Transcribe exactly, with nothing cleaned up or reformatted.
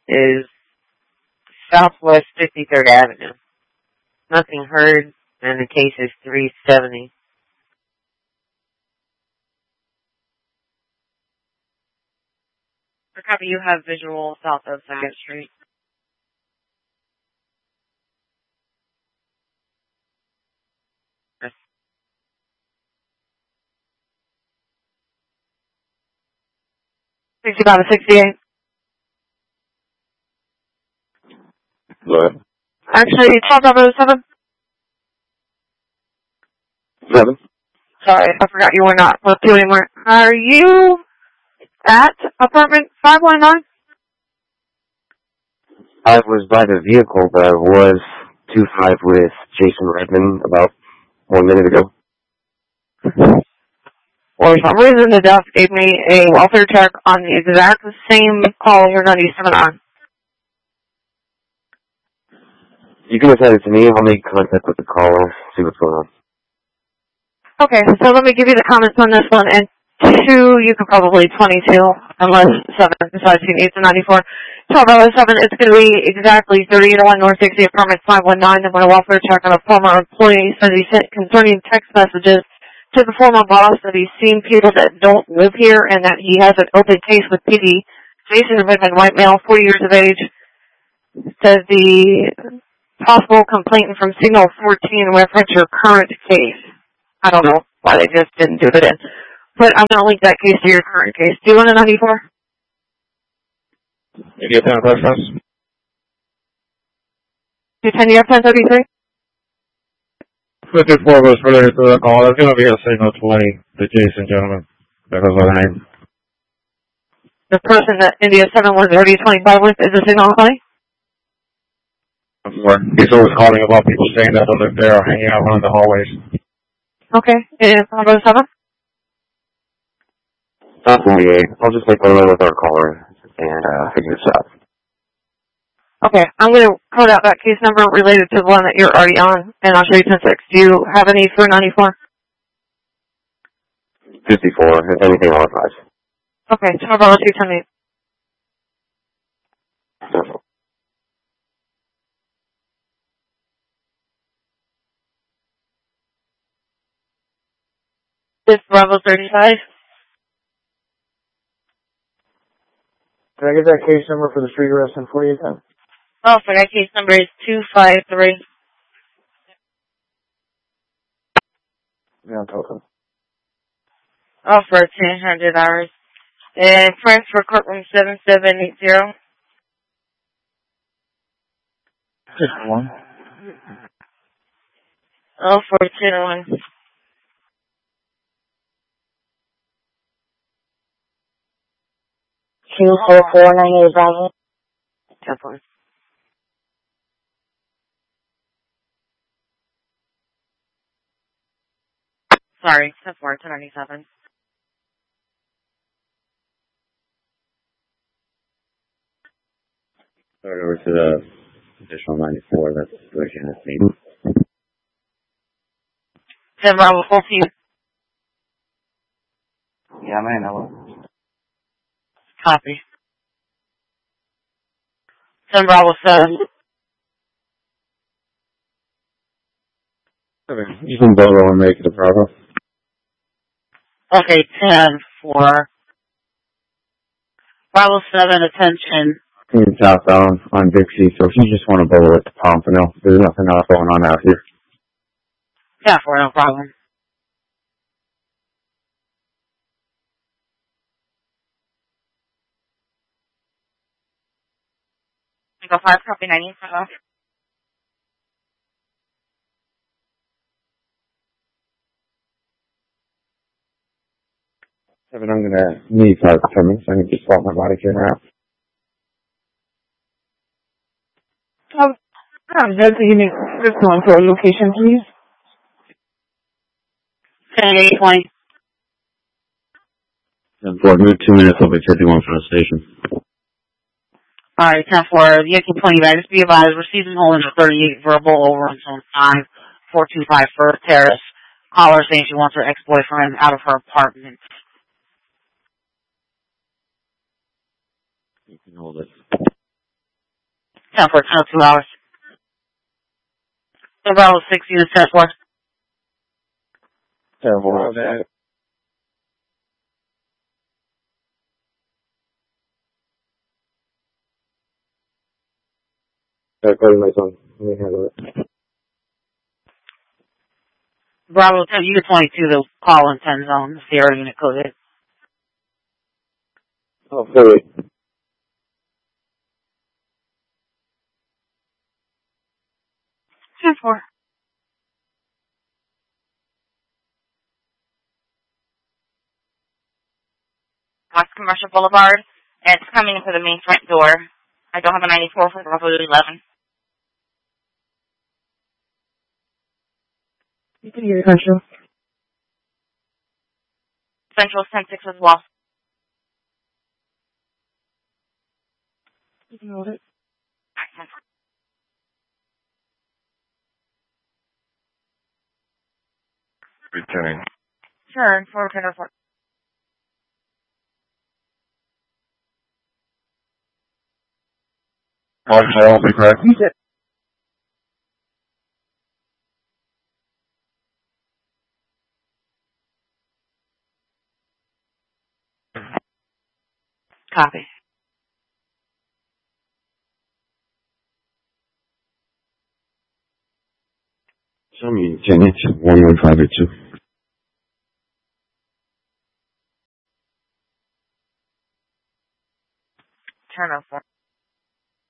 is Southwest fifty-third Avenue. Nothing heard, and the case is three seventy. For copy, you have visual south of second Street. sixty-five to sixty-eight. Go ahead. Actually, twelve oh seven. Seven. Sorry, I forgot you were not with you anymore. Are you at apartment five one nine? I was by the vehicle, but I was two five with Jason Redmond about one minute ago. For some reason, the desk gave me a welfare check on the exact same call you're ninety-seven on. You can send it to me. I'll make contact with the caller, see what's going on. Okay, so let me give you the comments on this one. And two, you could probably twenty-two, unless seven decides he needs a ninety-four. twelve oh seven, it's going to be exactly thirty-eight oh one North sixty, apartment five one nine. I'm going to welfare check on a former employee says he sent concerning text messages to the former boss that he's seen people that don't live here and that he has an open case with P D. Jason Redmond, white male, forty years of age, says the possible complaint from Signal fourteen reference your current case. I don't know why they just didn't do it in. But I'm going to link that case to your current case. Do you want a ninety-four? You get that reference? two ten, you have ten thirty-three? fifty-four was related to the call. It's going to be a Signal twenty, the Jason gentleman. That was my name. The person that India seven was already twenty-five with is a Signal twenty? He's always calling about people saying that they live there or hanging out in the hallways. Okay. And five oh seven? Not forty-eight. I'll just make one with our caller and uh, figure this out. Okay. I'm going to code out that case number related to the one that you're already on, and I'll show you ten six. Do you have any for ninety-four? fifty-four. If anything, I'll advise. Okay. twelve oh two ten eight. Wonderful. This Bravo thirty-five. Can I get that case number for the street arrest in forty-eight ten? Oh, for that case number is two five three. Yeah, total. Oh, for ten hundred hours. And French for courtroom seven seven eight zero. Just one. Oh, for ten oh one. Two four four nine eight Bravo. Temple. Sorry, ten four, ten ninety-seven. Start over to the additional ninety-four. That's the Janice needs. ten Bravo fourteen. Yeah, man, I will. Copy. ten Bravo seven. Okay. You can Bogo and make it a Bravo. Okay, ten for Bravo seven, attention. In southbound on Dixie, so if you just want to Bogo at the Pompano, there's nothing else going on out here. Yeah, for no problem. Go five, copy ninety-five. Seven, I'm gonna need five for ten minutes. I need to swap my body camera out. Um, I'm designating this one for a location, please. ten eight twenty. ten four, move two minutes. I'll be fifty-one from the station. Alright, ten four, Yankee twenty back. Just be advised, receiving holding a thirty-eight verbal over until five four two five First Terrace. Caller saying she wants her ex-boyfriend out of her apartment. You can hold it. ten four, ten oh two hours. So Bravo six, unit ten four. ten four. Okay. That's my son. Let me handle it. Bravo ten, unit twenty-two, the call in ten zone, Sierra unit code. Oh, sorry. ten four. West Commercial Boulevard. It's coming into the main front door. I don't have a ninety-four for Bravo eleven. You can hear Central. Central ten six as well. You can hold it. Returning. Sure, for ten four. Marshall, I'll be correct. You said Copy. Show me, Janet, one one five eight two.